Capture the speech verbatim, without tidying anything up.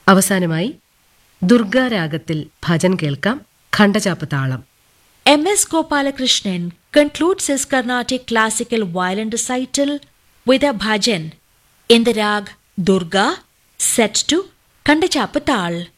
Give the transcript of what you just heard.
അവസാനമായി ദുർഗാരാഗത്തിൽ ഭജൻ കേൾക്കാം. ഖണ്ഡചാപ്പ് താളം. M S Gopalakrishnan concludes his Carnatic classical violin recital with a bhajan in the rag Durga set to Khandachappatal.